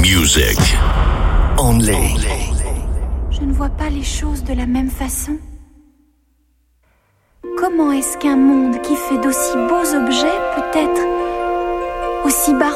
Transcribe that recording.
music. Only. Je ne vois pas les choses de la même façon. Comment est-ce qu'un monde qui fait d'aussi beaux objets peut être aussi barbare ?